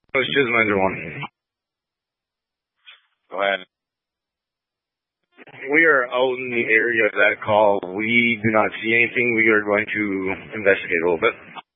It's just another one. Go ahead. We are out in the area of that call. We do not see anything. We are going to investigate a little bit.